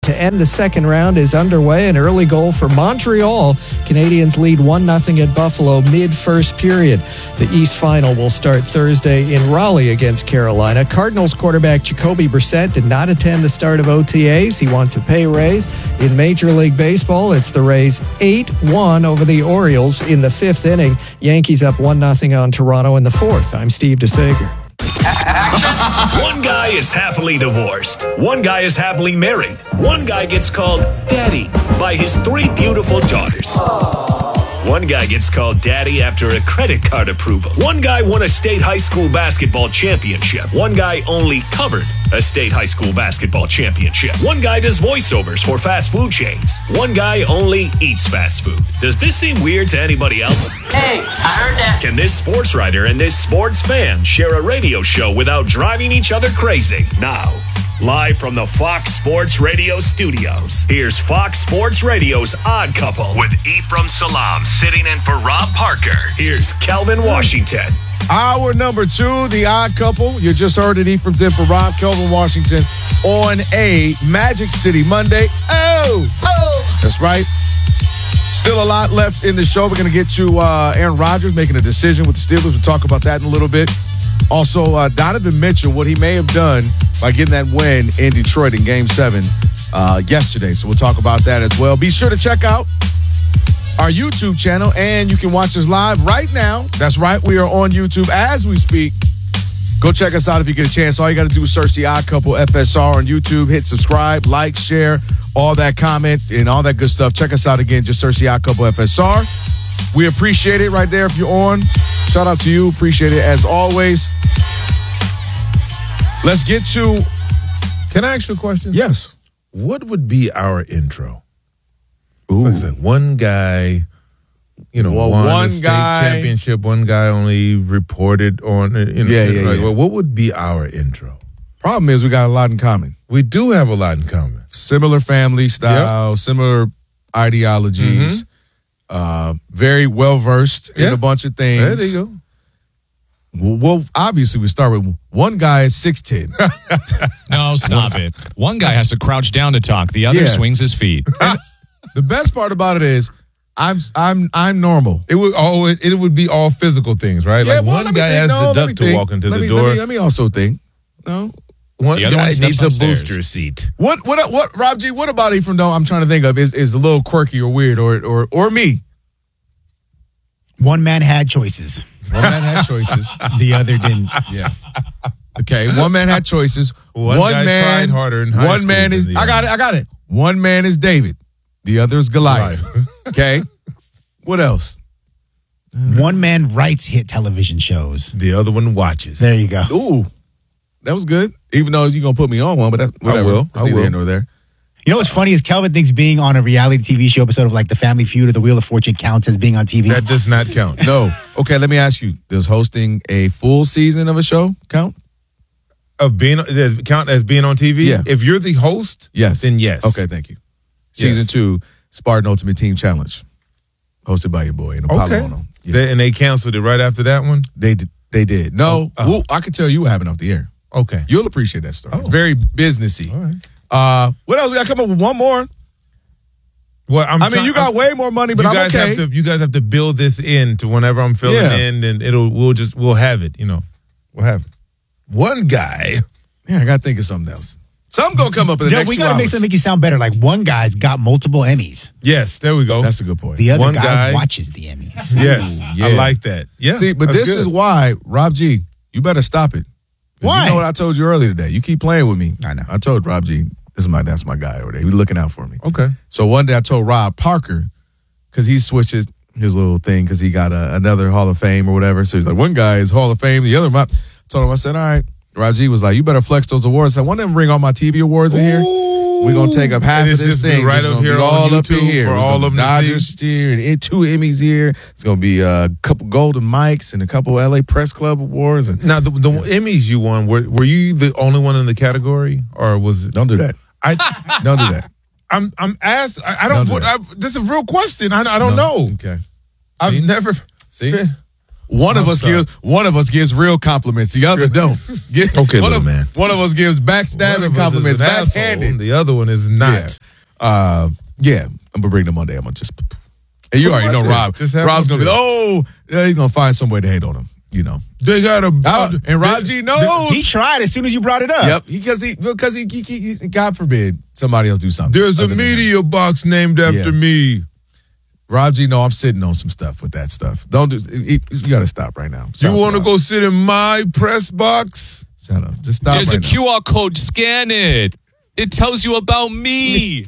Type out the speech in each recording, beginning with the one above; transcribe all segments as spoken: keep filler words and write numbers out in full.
to end the second round is underway. An early goal for Montreal. Canadians lead one nothing at Buffalo mid-first period. The East Final will start Thursday in Raleigh against Carolina. Cardinals quarterback Jacoby Brissett did not attend the start of O T As. He wants a pay raise. In Major League Baseball, it's the Rays eight one over the Orioles in the fifth inning. Yankees up one nothing on Toronto in the fourth. I'm Steve DeSager. One guy is happily divorced. One guy is happily married. One guy gets called Daddy by his three beautiful daughters. One guy gets called Daddy after a credit card approval. One guy won a state high school basketball championship. One guy only covered a state high school basketball championship. One guy does voiceovers for fast food chains. One guy only eats fast food. Does this seem weird to anybody else? Hey, I heard that. Can this sports writer and this sports fan share a radio show without driving each other crazy? Now, live from the Fox Sports Radio studios, here's Fox Sports Radio's Odd Couple with Ephraim Salam sitting in for Rob Parker. Here's Kelvin Washington. Hour number two, the Odd Couple. You just heard it, Ephraim's in for Rob, Kelvin Washington on a Magic City Monday. Oh, oh, that's right. Still a lot left in the show. We're going to get to uh, Aaron Rodgers making a decision with the Steelers. We'll talk about that in a little bit. Also, uh, Donovan Mitchell, what he may have done by getting that win in Detroit in Game seven uh, yesterday. So we'll talk about that as well. Be sure to check out our YouTube channel, and you can watch us live right now. That's right. We are on YouTube as we speak. Go check us out if you get a chance. All you got to do is search The Odd Couple F S R on YouTube. Hit subscribe, like, share, all that comment, and all that good stuff. Check us out again. Just search The Odd Couple F S R. We appreciate it right there if you're on. Shout out to you. Appreciate it as always. Let's get to... Can I ask you a question? Yes. What would be our intro? Ooh. Like I said, one guy, you know, well, won one the state guy championship. One guy only reported on it. You know, Yeah, yeah, like, yeah. Well, what would be our intro? Problem is we got a lot in common. We do have a lot in common. Similar family style, Yep. similar ideologies, Mm-hmm. uh, very well-versed in Yeah. a bunch of things. Yeah, there you go. Well, obviously, we start with one guy is six ten. No, stop it. One guy has to crouch down to talk. The other Yeah. swings his feet. The best part about it is I'm I'm I'm normal. It would all it, it would be all physical things, right? Yeah, like well, one let me guy think. has No, the let me duck to think. walk into let the me, door. Let me, let me also think. No. One The other guy one steps needs a on stairs. booster seat. What what what Rob G, what about Ephraim though I'm trying to think of is is a little quirky or weird or or or me. One man had choices. One man had choices. The other didn't. Yeah. Okay. One man had choices. One guy man tried harder in high One school man than is. the I got other. it. I got it. One man is David. The other is Goliath. Okay. What else? One man writes hit television shows. The other one watches. There you go. Ooh, that was good. Even though you're gonna put me on one, but that whatever. will. It's I neither will. here nor there. You know what's funny is Kelvin thinks being on a reality T V show episode of like The Family Feud or The Wheel of Fortune counts as being on T V. That does not count. No. Okay. Let me ask you: does hosting a full season of a show count? Of being does it count as being on T V? Yeah. If you're the host, Yes. then yes. Okay. Thank you. Season Yes. two, Spartan Ultimate Team Challenge, hosted by your boy and Apollo. Okay. On them. Yeah. They- and they canceled it right after that one. They did. They did. No, Oh, oh. well, I could tell you what happened off the air. Okay. You'll appreciate that story. It's Oh. very businessy. All right. Uh, what else? We got to come up with one more. Well, I'm I mean, try- you got I'm- way more money, but you I'm guys okay. have to. You guys have to build this in to whenever I'm filling Yeah. in, and it'll. We'll just. We'll have it. You know. We'll have it. One guy. Yeah, I got to think of something else. Something gonna come up in the Joe, next we two gotta make hours. something make you sound better. Like one guy's got multiple Emmys. Yes. There we go. That's a good point. The other One guy, guy- watches the Emmys. yes. Ooh, yeah. I like that. Yeah. See, but that's this good. is why, Rob G, you better stop it. Why? You know what I told you earlier today. You keep playing with me. I know. I told Rob G, this is my that's my guy over there. He's looking out for me. Okay. So one day I told Rob Parker, because he switches his little thing because he got a, another Hall of Fame or whatever. So he's like, one guy is Hall of Fame, the other my told him, I said, all right. Rob G was like, you better flex those awards. I want them to bring all my T V awards in here. We're going to take up half And of it's this just be thing. right It's up gonna here be on all up in YouTube here. for It's all gonna of be them to Dodgers here and it, two Emmys here. It's going to be a couple Golden Mics and a couple L A Press Club awards. And Now the, the Emmys you won. Were were you the only one in the category, or was it? don't do that. I. Don't do that. I'm I'm asked. I, I don't. Don't do put, I, this is a real question. I, I don't No. know. Okay. I've See? never. See? been- One of I'm us sorry. gives one of us gives real compliments. The other don't. Get- Okay, one little of, man. One of us gives One backstabbing of us is compliments, an asshole, backhanded. The other one is not. Yeah. Uh, yeah. I'm gonna bring them Monday. I'm gonna just. And you Put already them know out there. Rob. Just have Rob's them gonna be, there. oh, yeah, he's gonna find some way to hate on him. You know. They got a Uh, and Rob G knows. He tried as soon as you brought it up. Yep. Because he because he, he, he, he God forbid somebody else do something. There's a other than him. media box named after Yeah. me. Rob G, no, I'm sitting on some stuff with that stuff. Don't do. It, you got to stop right now. You Shout out want to Rob. go sit in my press box? Shut up. Just stop. There's right a now. Q R code. Scan it. It tells you about me.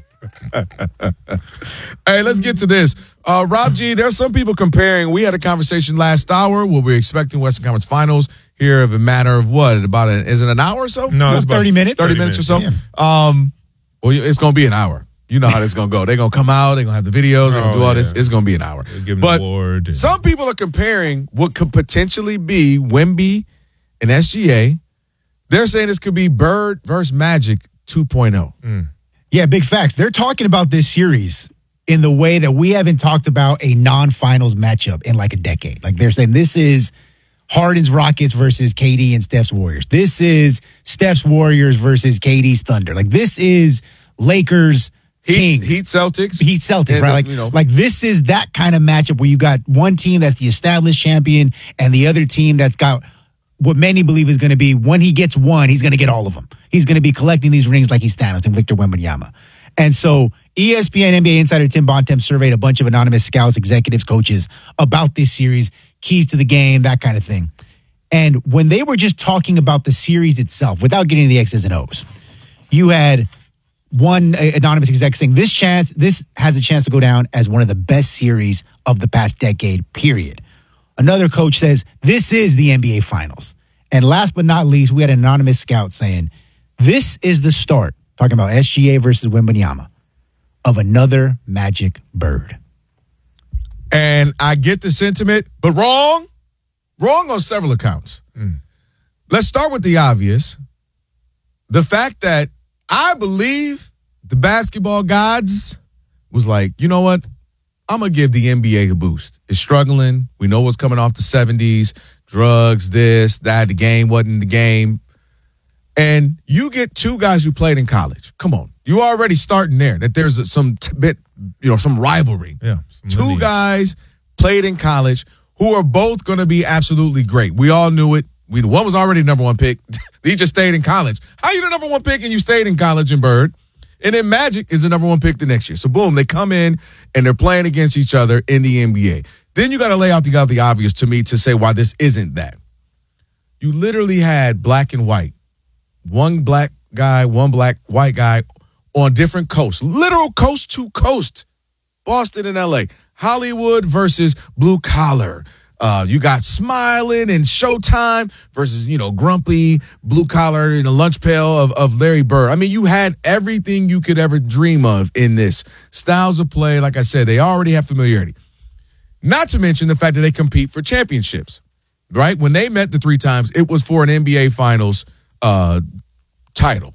Hey, let's get to this. Uh, Rob G, there's some people comparing. We had a conversation last hour where we're expecting Western Conference Finals here of a matter of what? About an, is it an hour or so? No, it's about thirty minutes. thirty minutes or so. Yeah. Um, well, it's going to be an hour. You know how this is going to go. They're going to come out. They're going to have the videos. They're going to Oh, do all yeah. this. It's going to be an hour. They give 'em But an award and- some people are comparing what could potentially be Wemby and S G A. They're saying this could be Bird versus Magic two point oh. Yeah, big facts. They're talking about this series in the way that we haven't talked about a non-finals matchup in like a decade. Like they're saying this is Harden's Rockets versus K D and Steph's Warriors. This is Steph's Warriors versus K D's Thunder. Like this is Lakers Heat, Kings. Heat Celtics. Heat Celtics, And, right? Like, you know. like this is that kind of matchup where you got one team that's the established champion and the other team that's got what many believe is going to be when he gets one, he's going to get all of them. He's going to be collecting these rings like he's Thanos and Victor Wembanyama. And so E S P N N B A insider Tim Bontemps surveyed a bunch of anonymous scouts, executives, coaches about this series, keys to the game, that kind of thing. And when they were just talking about the series itself, without getting into the X's and O's, you had one uh, anonymous exec saying this chance, this has a chance to go down as one of the best series of the past decade, period. Another coach says this is the N B A Finals. And last but not least, we had an anonymous scout saying this is the start, talking about S G A versus Wembanyama, of another Magic Bird. And I get the sentiment, but wrong. Wrong on several accounts. Let's start with the obvious. The fact that I believe the basketball gods was like, you know what? I'm going to give the N B A a boost. It's struggling. We know what's coming off the seventies. Drugs, this, that, the game wasn't the game. And you get two guys who played in college. Come on. You already starting there, that there's some t- bit, you know, some rivalry. Yeah. some Two lineage. guys played in college who are both going to be absolutely great. We all knew it. We one was already the number one pick. He just stayed in college. How you the number one pick and you stayed in college in Bird? And then Magic is the number one pick the next year. So boom, they come in and they're playing against each other in the N B A. Then you got to lay out the, the obvious to me to say why this isn't that. You literally had black and white. One black guy, one black white guy on different coasts. Literal coast to coast. Boston and L A. Hollywood versus blue collar. Uh, you got Smiling and Showtime versus, you know, grumpy, blue collar in a lunch pail of, of Larry Bird. I mean, you had everything you could ever dream of in this. Styles of play, like I said, they already have familiarity. Not to mention the fact that they compete for championships, right? When they met the three times, it was for an N B A Finals uh, title.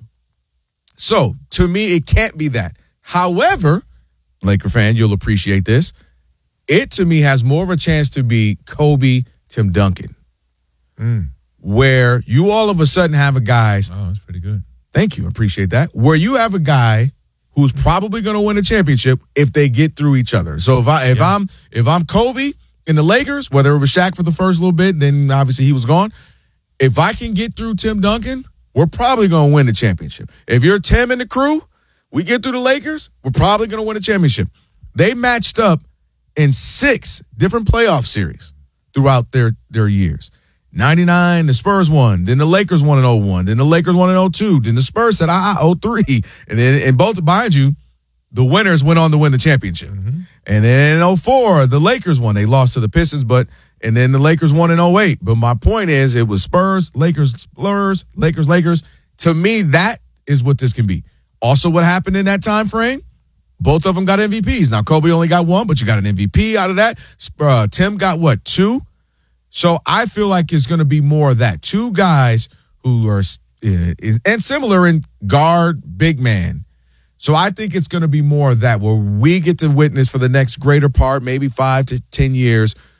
So, to me, it can't be that. However, Laker fan, you'll appreciate this. It, to me, has more of a chance to be Kobe, Tim Duncan, Mm. where you all of a sudden have a guy, Oh, that's pretty good. thank you, appreciate that, where you have a guy who's probably going to win a championship if they get through each other. So if I if Yeah. I'm if I'm Kobe in the Lakers, whether it was Shaq for the first little bit, then obviously he was gone. If I can get through Tim Duncan, we're probably going to win the championship. If you're Tim and the crew, we get through the Lakers, we're probably going to win a championship. They matched up in six different playoff series throughout their, their years. ninety-nine, the Spurs won. Then the Lakers won in oh one. Then the Lakers won in oh two. Then the Spurs said, ah, oh three. And then, and both, mind you, the winners went on to win the championship. Mm-hmm. And then in oh four, the Lakers won. They lost to the Pistons, but, and then the Lakers won in oh eight. But my point is, it was Spurs, Lakers, Spurs, Lakers, Lakers. To me, that is what this can be. Also, what happened in that time frame? Both of them got M V Ps. Now, Kobe only got one, but you got an M V P out of that. Uh, Tim got what, two? So I feel like it's going to be more of that. Two guys who are, uh, and similar in guard, big man. So I think it's going to be more of that, where we get to witness for the next greater part, maybe five to ten years,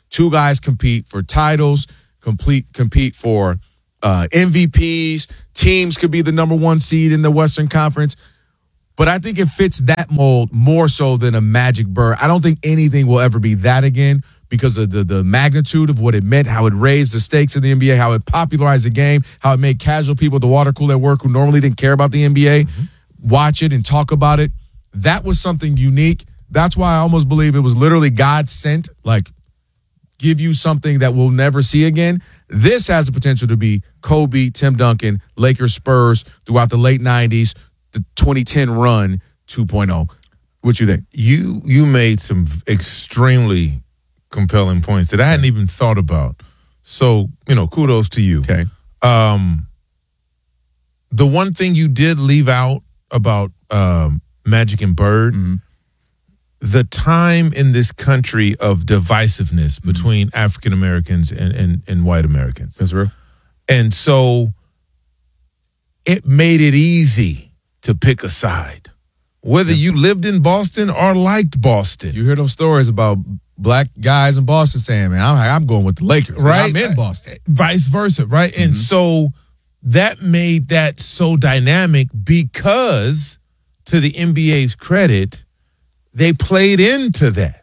Two guys compete for titles, complete compete for uh, M V Ps. Teams could be the number one seed in the Western Conference. But I think it fits that mold more so than a Magic Bird. I don't think anything will ever be that again because of the, the magnitude of what it meant, how it raised the stakes in the N B A, how it popularized the game, how it made casual people at the water cooler at work who normally didn't care about the N B A mm-hmm. watch it and talk about it. That was something unique. That's why I almost believe it was literally God sent, like, give you something that we'll never see again. This has the potential to be Kobe, Tim Duncan, Lakers, Spurs throughout the late nineties, the twenty ten run two point oh. What you think? You you made some extremely compelling points that I hadn't even thought about. So, you know, kudos to you. Okay. Um, the one thing you did leave out about um, Magic and Bird, mm-hmm. the time in this country of divisiveness mm-hmm. between African Americans and, and, and white Americans. That's real. And so it made it easy to pick a side, whether yeah. you lived in Boston or liked Boston. You hear those stories about black guys in Boston saying, man, I'm, I'm going with the Lakers. Right. I'm in Boston. Vice versa, right? Mm-hmm. And so that made that so dynamic because, to the N B A's credit, they played into that.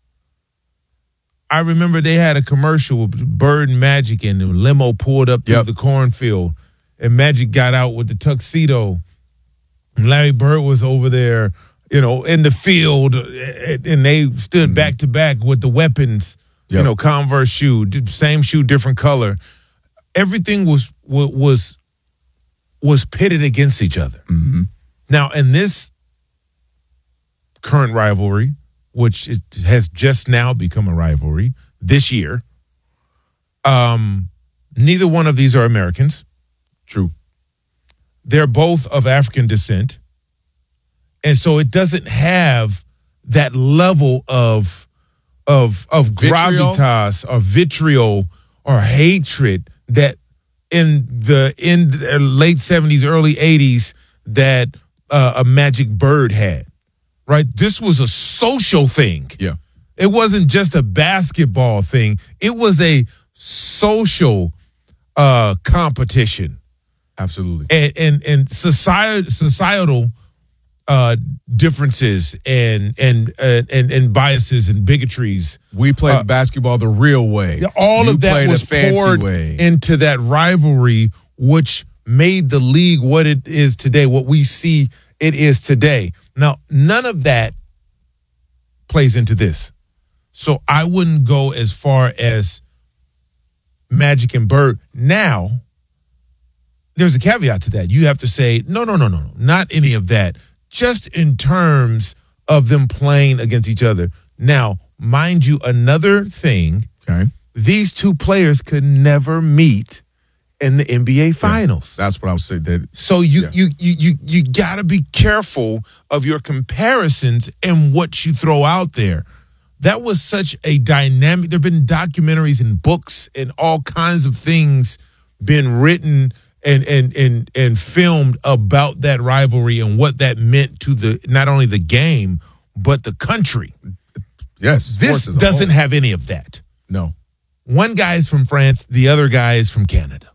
I remember they had a commercial with Bird and Magic, and the limo pulled up through yep. the cornfield, and Magic got out with the tuxedo. And Larry Bird was over there, you know, in the field, and they stood mm-hmm. back to back with the weapons, yep. you know, Converse shoe, same shoe, different color. Everything was was was pitted against each other. Mm-hmm. Now, in this current rivalry, which it has just now become a rivalry this year, um, neither one of these are Americans. True. They're both of African descent. And so it doesn't have that level of of of Vitriol? gravitas or vitriol or hatred that in the in the late seventies, early eighties that uh, a Magic Bird had. Right? This was a social thing. Yeah. It wasn't just a basketball thing. It was a social uh, competition. Absolutely. And and, and society, societal uh, differences and and, uh, and and biases and bigotries. We played uh, basketball the real way. All you of that was poured way. into that rivalry, which made the league what it is today, what we see it is today. Now, none of that plays into this. So I wouldn't go as far as Magic and Bird. Now, there's a caveat to that. You have to say, no, no, no, no, no, not any of that. Just in terms of them playing against each other. Now, mind you, another thing, okay. These two players could never meet in the N B A Finals. Yeah, that's what I was saying. That, so you yeah. you you you you got to be careful of your comparisons and what you throw out there. That was such a dynamic. There've been documentaries and books and all kinds of things been written and and and and filmed about that rivalry and what that meant to the not only the game but the country. Yes, this doesn't have any of that. No, one guy is from France, the other guy is from Canada.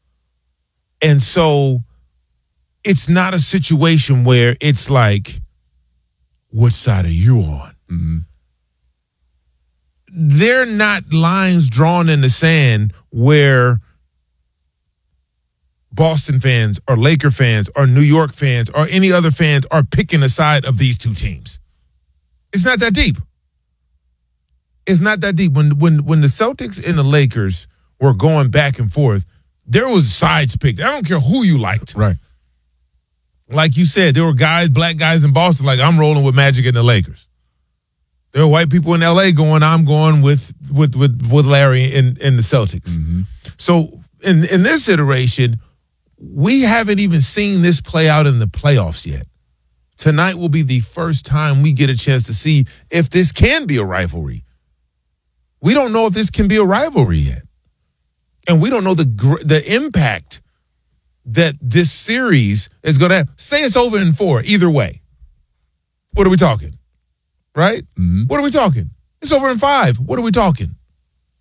And so it's not a situation where it's like, what side are you on? Mm-hmm. They're not lines drawn in the sand where Boston fans or Laker fans or New York fans or any other fans are picking a side of these two teams. It's not that deep. It's not that deep. When when when the Celtics and the Lakers were going back and forth, there was sides picked. I don't care who you liked. Right. Like you said, there were guys, black guys in Boston, like, I'm rolling with Magic and the Lakers. There were white people in L A going, I'm going with with with, with Larry and, and the Celtics. Mm-hmm. So in, in this iteration, we haven't even seen this play out in the playoffs yet. Tonight will be the first time we get a chance to see if this can be a rivalry. We don't know if this can be a rivalry yet. And we don't know the the impact that this series is going to have. Say it's over in four, either way. What are we talking? Right? Mm-hmm. What are we talking? It's over in five. What are we talking?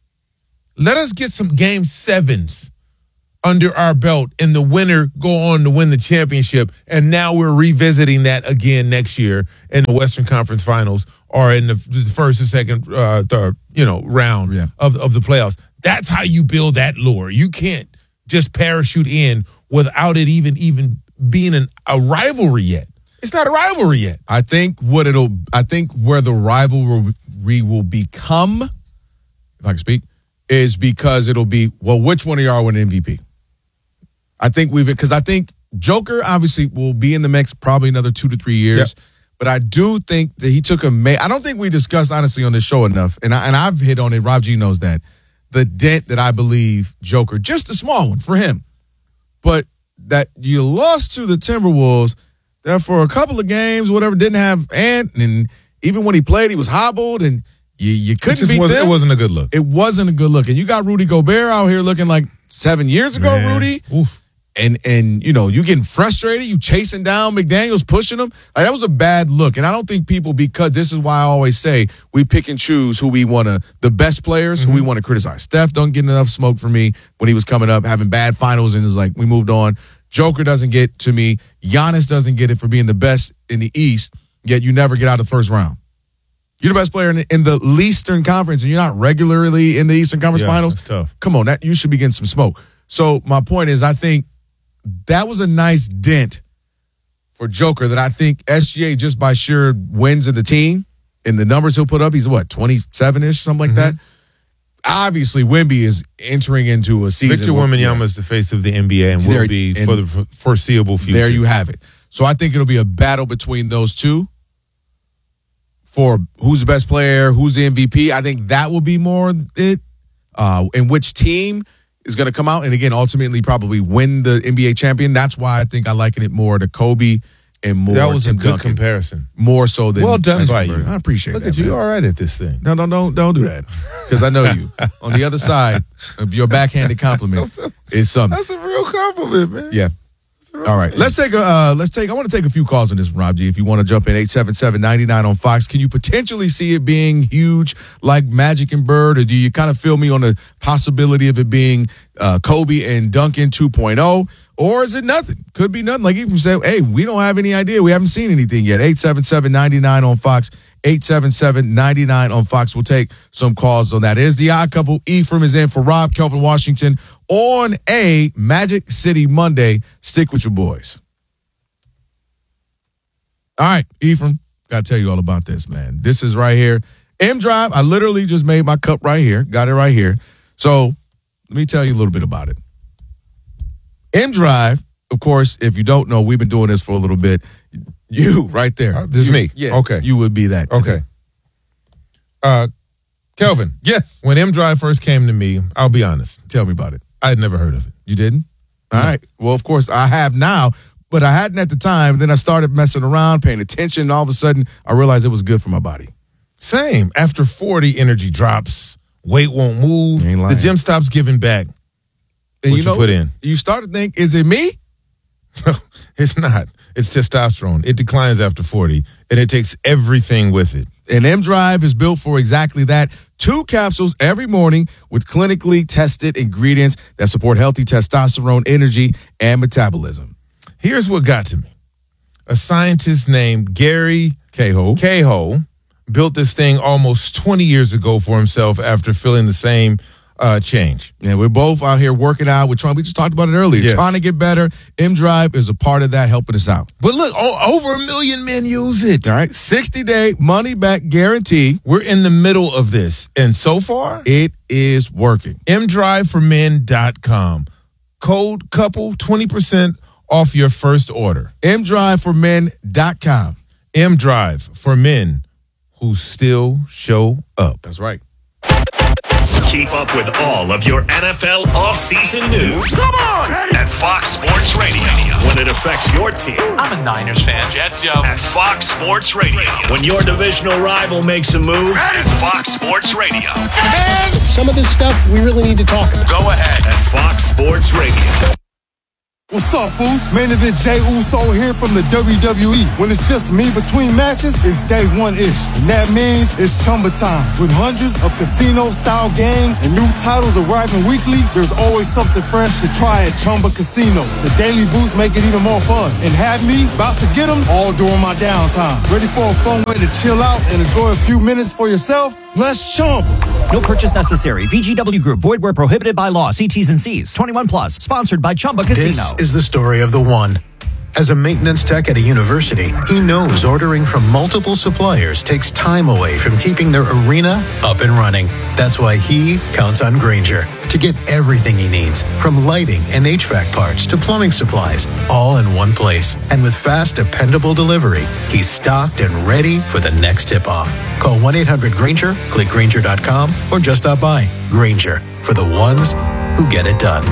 Let us get some game sevens under our belt and the winner go on to win the championship. And now we're revisiting that again next year in the Western Conference Finals or in the, the first and second, uh, third, you know, round yeah. of, of the playoffs. That's how you build that lore. You can't just parachute in without it even even being an, a rivalry yet. It's not a rivalry yet. I think what it'll, I think where the rivalry will become, if I can speak, is because it'll be, well, which one of y'all win M V P? I think we've, because I think Joker obviously will be in the mix probably another two to three years. Yep. But I do think that he took a, ma- I don't think we discussed honestly on this show enough, and, I, and I've hit on it, Rob G knows that, the dent that I believe Joker, just a small one for him, but that you lost to the Timberwolves that for a couple of games, whatever, didn't have Ant, and even when he played, he was hobbled, and you, you couldn't it just beat wasn't, them. It wasn't a good look. It wasn't a good look. And you got Rudy Gobert out here looking like seven years ago, Man. Rudy. Oof. And, and you know, you getting frustrated. You chasing down McDaniels, pushing him. Like, that was a bad look. And I don't think people, because this is why I always say we pick and choose who we want to, the best players, mm-hmm. who we want to criticize. Steph don't get enough smoke for me when he was coming up, having bad finals, and it's like, we moved on. Joker doesn't get to me. Giannis doesn't get it for being the best in the East, yet you never get out of the first round. You're the best player in the, in the Eastern Conference, and you're not regularly in the Eastern Conference yeah, Finals. That's tough. Come on, that you should be getting some smoke. So my point is, I think that was a nice dent for Joker that I think S G A, just by sheer wins of the team and the numbers he'll put up, he's what, twenty-seven-ish, something like Mm-hmm. that. Obviously, Wemby is entering into a season. Victor Wembanyama is the face of the N B A and will There- be and for the f- foreseeable future. There you have it. So I think it'll be a battle between those two for who's the best player, who's the M V P. I think that will be more it. Uh, and which team is going to come out and, again, ultimately probably win the N B A champion. That's why I think I liken it more to Kobe and more That was Tim a good Duncan. comparison. More so than Well done by Westbrook. you. I appreciate Look that. at you. man. You're all right at this thing. No, no, don't don't do that, because I know you. On the other side of your backhanded compliment is something. That's a real compliment, man. Yeah. All right. Let's take a uh, let's take I want to take a few calls on this, Rob G. If you want to jump in, eight seven seven, nine nine on Fox. Can you potentially see it being huge like Magic and Bird, or do you kind of feel me on the possibility of it being uh, Kobe and Duncan two point oh? Or is it nothing? Could be nothing. Like even say, hey, we don't have any idea. We haven't seen anything yet. eight seven seven, nine nine on Fox. eight seven seven, nine nine on Fox. We'll take some calls on that. It is the Odd Couple. Ephraim is in for Rob, Kelvin Washington on a Magic City Monday. Stick with your boys. All right, Ephraim, got to tell you all about this, man. This is right here. M Drive, I literally just made my cup right here. Got it right here. So let me tell you a little bit about it. M Drive, of course, if you don't know, we've been doing this for a little bit. You, right there. Uh, this is You- me. Yeah. Okay. You would be that. today. Okay. Uh, Kelvin. Yes. When M Drive first came to me, I'll be honest, Tell me about it. I had never heard of it. You didn't? All right. Well, of course, I have now, but I hadn't at the time. Then I started messing around, paying attention, and all of a sudden, I realized it was good for my body. Same. After forty, energy drops, weight won't move, You ain't the lying. gym stops giving back. And What you you know, put in. you start to think, is it me? It's not. It's testosterone. It declines after forty, and it takes everything with it. And M Drive is built for exactly that. Two capsules every morning with clinically tested ingredients that support healthy testosterone, energy, and metabolism. Here's what got to me. A scientist named Gary Cahill. Cahill built this thing almost twenty years ago for himself after feeling the same uh, change. And we're both out here working out. We're trying, we just talked about it earlier. Yes. Trying to get better. M Drive is a part of that, helping us out. But look, o- over a million men use it. All right. sixty day money back guarantee. We're in the middle of this, and so far, It is working. m drive for men dot com. Code couple, twenty percent off your first order. M drive for men dot com. M-Drive for men who still show up. That's right. Keep up with all of your N F L offseason news. Come on! At Fox Sports Radio. When it affects your team. I'm a Niners fan, Jets, yo. At Fox Sports Radio. When your divisional rival makes a move. At Fox Sports Radio. Some of this stuff we really need to talk about. Go ahead. At Fox Sports Radio. What's up, fools? Main event Jey Uso here from the W W E. When it's just me between matches, it's day one-ish. And that means it's Chumba time. With hundreds of casino-style games and new titles arriving weekly, there's always something fresh to try at Chumba Casino. The daily boosts make it even more fun. And have me about to get them all during my downtime. Ready for a fun way to chill out and enjoy a few minutes for yourself? Let's Chumba. No purchase necessary. V G W Group. Void where prohibited by law. See T's and C's. twenty-one plus. Sponsored by Chumba Casino. This is the story of the one. As a maintenance tech at a university, he knows ordering from multiple suppliers takes time away from keeping their arena up and running. That's why he counts on Grainger to get everything he needs, from lighting and H V A C parts to plumbing supplies, all in one place. And with fast, dependable delivery, he's stocked and ready for the next tip-off. Call one eight hundred Grainger, click Grainger dot com, or just stop by. Grainger, for the ones who get it done.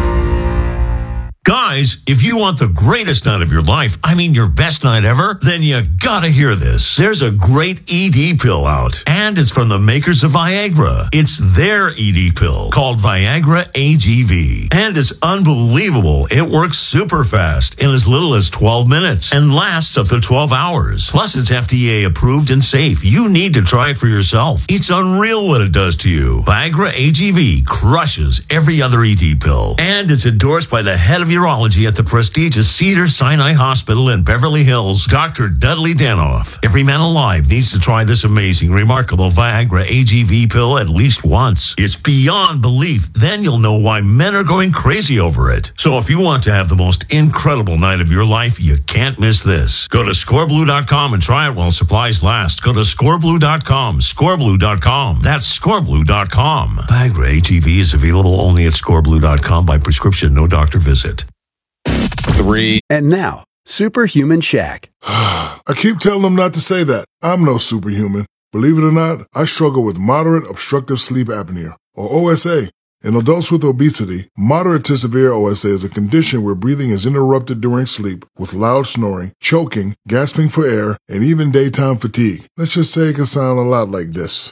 Guys, if you want the greatest night of your life, I mean your best night ever, then you gotta hear this. There's a great E D pill out, and it's from the makers of Viagra. It's their E D pill called Viagra A G V, and it's unbelievable. It works super fast in as little as twelve minutes and lasts up to twelve hours. Plus, it's F D A approved and safe. You need to try it for yourself. It's unreal what it does to you. Viagra A G V crushes every other E D pill, and it's endorsed by the head of urology at the prestigious Cedars-Sinai Hospital in Beverly Hills, Doctor Dudley Danoff. Every man alive needs to try this amazing, remarkable Viagra A G V pill at least once. It's beyond belief. Then you'll know why men are going crazy over it. So if you want to have the most incredible night of your life, you can't miss this. Go to score blue dot com and try it while supplies last. Go to score blue dot com, score blue dot com. That's score blue dot com. Viagra A G V is available only at score blue dot com by prescription, no doctor visit. Three. And now, Superhuman Shaq. I keep telling them not to say that. I'm no superhuman. Believe it or not, I struggle with moderate obstructive sleep apnea, or O S A. In adults with obesity, moderate to severe O S A is a condition where breathing is interrupted during sleep with loud snoring, choking, gasping for air, and even daytime fatigue. Let's just say it can sound a lot like this.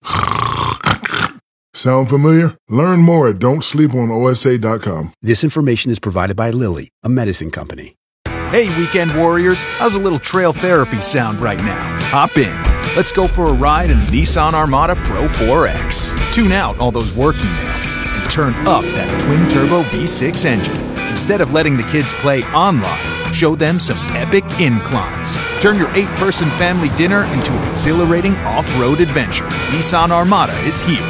Sound familiar? Learn more at don't sleep on O S A dot com. This information is provided by Lilly, a medicine company. Hey, weekend warriors. How's a little trail therapy sound right now? Hop in. Let's go for a ride in the Nissan Armada Pro four X. Tune out all those work emails and turn up that twin-turbo V six engine. Instead of letting the kids play online, show them some epic inclines. Turn your eight-person family dinner into an exhilarating off-road adventure. Nissan Armada is here.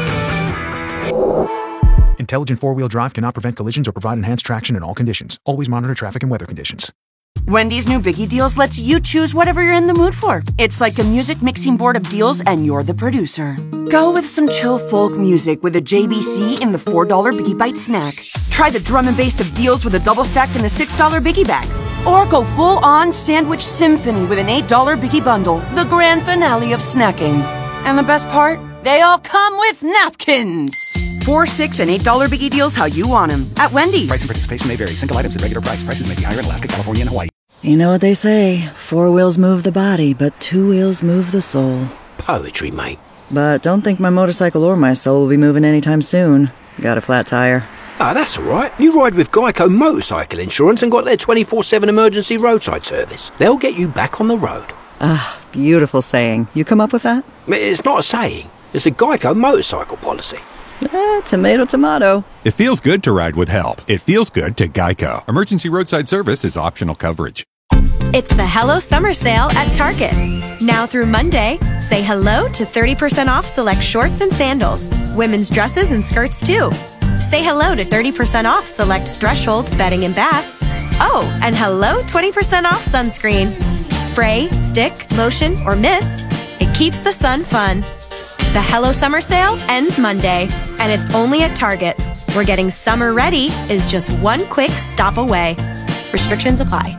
Intelligent four-wheel drive cannot prevent collisions or provide enhanced traction in all conditions. Always monitor traffic and weather conditions. Wendy's new Biggie Deals lets you choose whatever you're in the mood for. It's like a music mixing board of deals, and you're the producer. Go with some chill folk music with a J B C in the four dollar Biggie Bite snack. Try the drum and bass of deals with a double stack in the six dollar Biggie Bag. Or go full-on sandwich symphony with an eight dollar Biggie Bundle, the grand finale of snacking. And the best part? They all come with napkins. Four, six, and eight dollar Biggie Deals how you want them at Wendy's. Price and participation may vary. Single items at regular price. Prices may be higher in Alaska, California, and Hawaii. You know what they say, four wheels move the body, but two wheels move the soul. Poetry, mate. But don't think my motorcycle or my soul will be moving anytime soon. Got a flat tire. Ah, that's all right. You ride with Geico Motorcycle Insurance and got their twenty-four seven emergency roadside service. They'll get you back on the road. Ah, beautiful saying. You come up with that? It's not a saying. It's a Geico motorcycle policy. Eh, tomato, tomato. It feels good to ride with help. It feels good to Geico. Emergency roadside service is optional coverage. It's the Hello Summer Sale at Target. Now through Monday, say hello to thirty percent off select shorts and sandals. Women's dresses and skirts too. Say hello to thirty percent off select Threshold bedding and bath. Oh, and hello twenty percent off sunscreen. Spray, stick, lotion, or mist. It keeps the sun fun. The Hello Summer Sale ends Monday, and it's only at Target, where getting summer ready is just one quick stop away. Restrictions apply.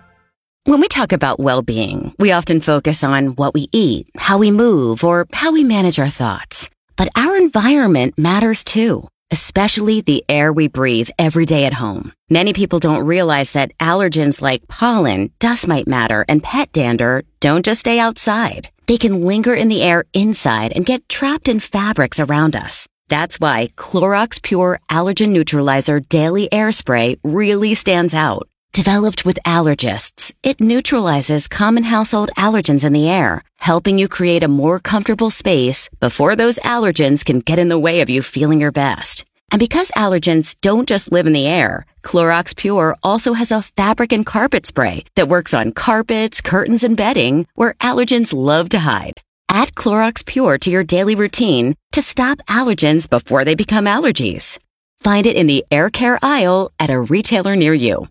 When we talk about well-being, we often focus on what we eat, how we move, or how we manage our thoughts. But our environment matters too, especially the air we breathe every day at home. Many people don't realize that allergens like pollen, dust mite matter, and pet dander don't just stay outside. They can linger in the air inside and get trapped in fabrics around us. That's why Clorox Pure Allergen Neutralizer Daily Air Spray really stands out. Developed with allergists, it neutralizes common household allergens in the air, helping you create a more comfortable space before those allergens can get in the way of you feeling your best. And because allergens don't just live in the air, Clorox Pure also has a fabric and carpet spray that works on carpets, curtains, and bedding where allergens love to hide. Add Clorox Pure to your daily routine to stop allergens before they become allergies. Find it in the air care aisle at a retailer near you.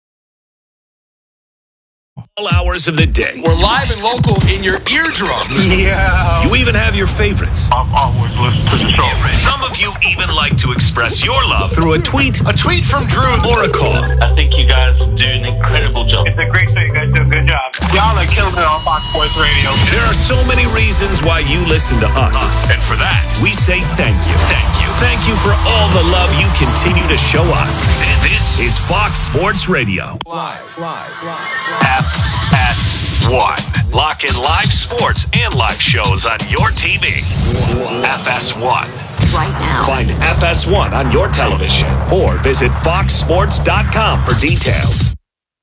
All hours of the day. We're live and local in your eardrums. Yeah. You even have your favorites. I've always listened to the show. Some of you even like to express your love through a tweet, a tweet from Drew, or a call. I think you guys do an incredible job. It's a great show. You guys do a good job. Y'all are killing it on Fox Sports Radio. There are so many reasons why you listen to us. And for that, we say thank you. Thank you. Thank you for all the love you continue to show us. This is Fox Sports Radio. Live, live, live. F S one. Lock in live sports and live shows on your T V. F S one. Right now. Find F S one on your television or visit fox sports dot com for details.